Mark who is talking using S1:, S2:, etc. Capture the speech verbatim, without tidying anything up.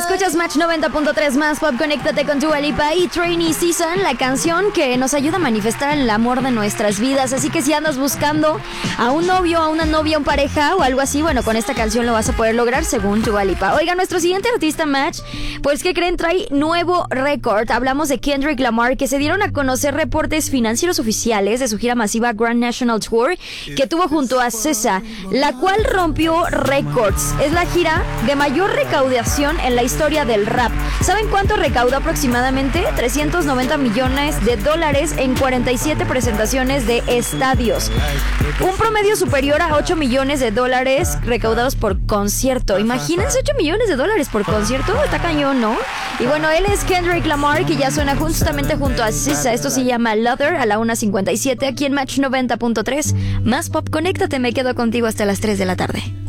S1: Escuchas Match noventa punto tres más Pop, conéctate con Dua Lipa y Trainee Season, la canción que nos ayuda a manifestar el amor de nuestras vidas. Así que si andas buscando a un novio, a una novia, a un pareja o algo así, bueno, con esta canción lo vas a poder lograr según Dua Lipa. Oiga, nuestro siguiente artista Match, pues ¿qué creen? Trae nuevo récord. Hablamos de Kendrick Lamar, que se dieron a conocer reportes financieros oficiales de su gira masiva Grand National Tour que tuvo junto a S Z A, la cual rompió récords. Es la gira de mayor recaudación en la historia del rap. ¿Saben cuánto recaudó aproximadamente? trescientos noventa millones de dólares en cuarenta y siete presentaciones de estadios. Un promedio superior a ocho millones de dólares recaudados por concierto. Imagínense ocho millones de dólares por concierto. Está cañón, ¿no? Y bueno, él es Kendrick Lamar, que ya suena justamente junto a S Z A. Esto se llama Leather a la una cincuenta y siete aquí en Match noventa punto tres. Más Pop, conéctate, me quedo contigo hasta las tres de la tarde.